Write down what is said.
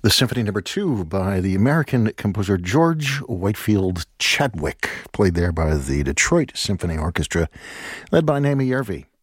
The Symphony No. 2 by the American composer George Whitefield Chadwick, played there by the Detroit Symphony Orchestra, led by Naomi Yervi.